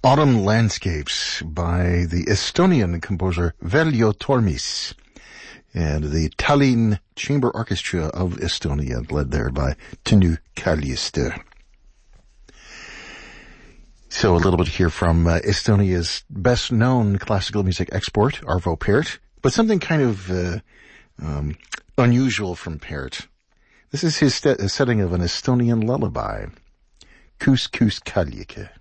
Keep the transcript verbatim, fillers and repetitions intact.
Autumn Landscapes by the Estonian composer Veljo Tormis and the Tallinn Chamber Orchestra of Estonia, led there by Tõnu Kaljuste. So a little bit here from uh, Estonia's best-known classical music export, Arvo Pärt, but something kind of uh, um, unusual from Pärt. This is his st- setting of an Estonian lullaby, Kuus Kuus Kaljuke.